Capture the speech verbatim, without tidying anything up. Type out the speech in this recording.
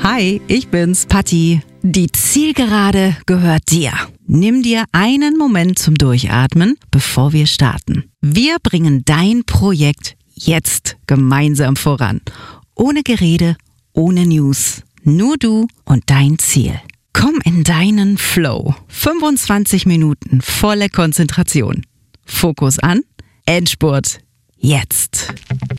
Hi, ich bin's, Patti. Die Zielgerade gehört dir. Nimm dir einen Moment zum Durchatmen, bevor wir starten. Wir bringen dein Projekt jetzt gemeinsam voran. Ohne Gerede, ohne News. Nur du und dein Ziel. Komm in deinen Flow. fünfundzwanzig Minuten volle Konzentration. Fokus an. Endspurt. Jetzt.